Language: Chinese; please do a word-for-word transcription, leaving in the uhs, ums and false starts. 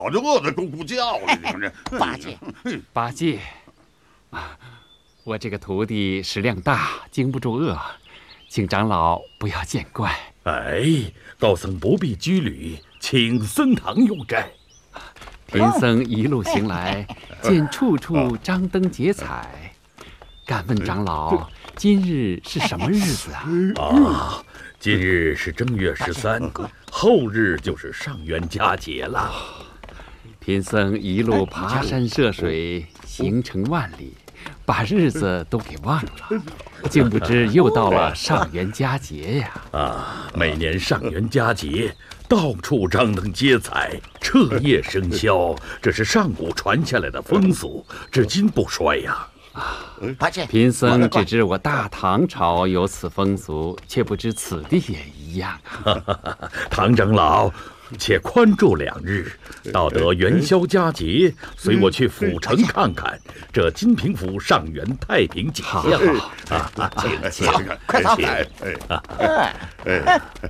就饿得咕咕叫了。你们这八戒， 八戒，啊，我这个徒弟食量大，经不住饿，请长老不要见怪。 哎，高僧不必拘礼，请僧堂用斋。 贫僧一路行来，见处处张灯结彩，敢问长老，今日是什么日子啊？ 啊，今日是正月十三，后日就是上元佳节了。 贫僧一路爬山涉水，行程万里，把日子都给忘了，竟不知又到了上元佳节呀！ 啊，每年上元佳节，到处张灯结彩，彻夜笙箫，这是上古传下来的风俗，至今不衰呀。 啊， 八戒， 贫僧只知我大唐朝有此风俗，却不知此地也一样啊！ 唐长老，且宽住两日，到得元宵佳节，随我去府城看看这金平府上元太平景象。 好， 啊，请请， 快走！ 哎哎哎。